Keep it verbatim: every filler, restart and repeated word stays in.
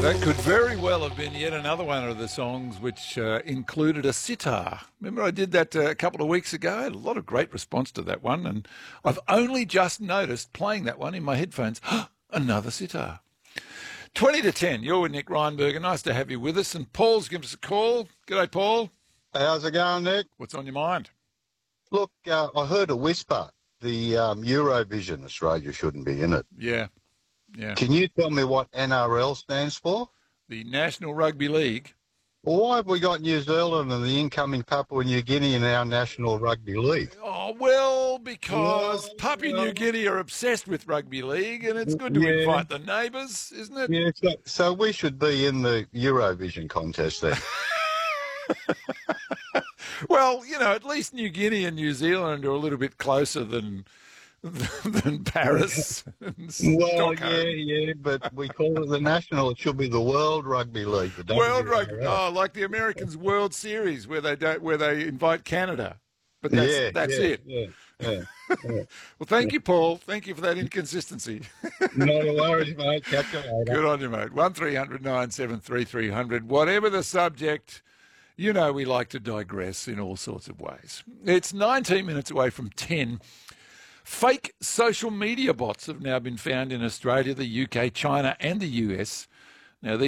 That could very well have been yet another one of the songs which uh, included a sitar. Remember I did that uh, a couple of weeks ago? I had a lot of great response to that one, and I've only just noticed playing that one in my headphones. Another sitar. twenty to ten, you're with Nick Reinberger. Nice to have you with us. And Paul's given us a call. G'day, Paul. How's it going, Nick? What's on your mind? Look, uh, I heard a whisper. The um, Eurovision, Australia shouldn't be in it. Yeah. Yeah. Can you tell me what N R L stands for? The National Rugby League. Well, why have we got New Zealand and the incoming Papua New Guinea in our National Rugby League? Oh, well, because Well, Papua well. New Guinea are obsessed with rugby league, and it's good to Yeah. invite the neighbours, isn't it? Yeah, so, so we should be in the Eurovision contest then. Well, you know, at least New Guinea and New Zealand are a little bit closer than than Paris and Well, Stockholm. yeah, yeah, but we call it the National. It should be the World Rugby League. The World W R L. Rugby, oh, like the Americans' World Series, where they don't, where they invite Canada, but that's yeah, that's yeah, it. Yeah, yeah, yeah. Well, thank you, Paul. Thank you for that inconsistency. Not a worries, mate. Catch you later. Good on you, mate. One three hundred nine seven three three hundred. Whatever the subject, you know we like to digress in all sorts of ways. It's nineteen minutes away from ten. Fake social media bots have now been found in Australia, the U K, China and the U S. Now, these